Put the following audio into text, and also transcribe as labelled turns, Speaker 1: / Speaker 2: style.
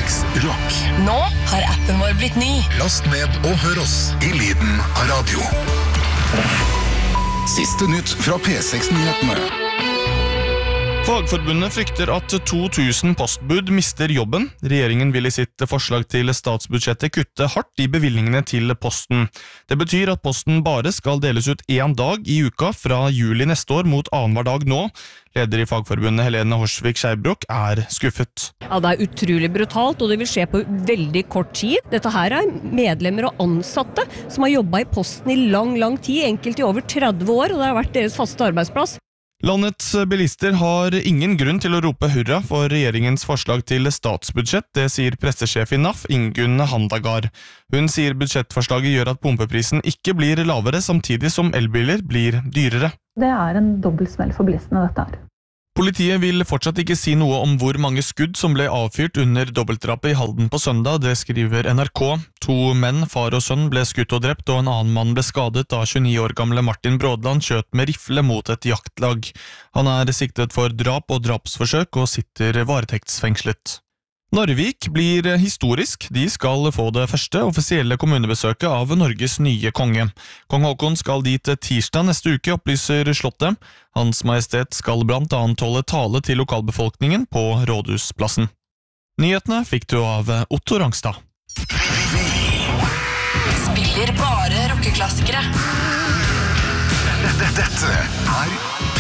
Speaker 1: P6 Rock.
Speaker 2: Nå har appen vår blitt ny.
Speaker 1: Last ned og hør oss i lyden av radio. Siste nytt fra P6-nyhetene.
Speaker 3: Fagforbundet frykter at 2000 postbud mister jobben. Regjeringen vil i sitt forslag til statsbudsjettet kutte hardt i bevilgningene til posten. Det betyr at posten bare skal deles ut 1 dag i uka fra juli neste år mot annenhver dag nå. Leder i Fagforbundet Helene Horsvik Skeibrok skuffet.
Speaker 4: Ja, det utrolig brutalt, og det vil skje på veldig kort tid. Dette her medlemmer og ansatte som har jobbet i posten i lang tid, enkelt i over 30 år, og det har vært deres faste arbeidsplass.
Speaker 3: Landets bilister har ingen grunn til å rope hurra for regjeringens forslag til statsbudsjett, det sier pressesjef i NAF, Ingunn Handagard. Hun sier budsjettforslaget gjør at pumpeprisen ikke blir lavere, samtidig som elbiler blir dyrere.
Speaker 5: Det en dobbeltsmell for bilistene, dette her.
Speaker 3: Politiet vil fortsatt ikke si noe om hvor mange skudd som ble avfyrt under dobbeltdrapet i Halden på søndag, det skriver NRK. 2 menn, far og sønn, ble skutt og drept, og en annen mann ble skadet da 29 år gamle Martin Brådland skjøt med rifle mot et jaktlag. Han siktet for drap og drapsforsøk og sitter varetektsfengslet. Narvik blir historisk. De skal få det første offisielle kommunebesøket av Norges nye konge. Kong Håkon skal dit tirsdag neste uke, opplyser Slottet. Hans Majestet skal blant annet holde tale til lokalbefolkningen på Rådhusplassen. Nyhetene fikk du av Otto Rangstad.
Speaker 2: Spiller bare rockeklassikere.
Speaker 1: Dette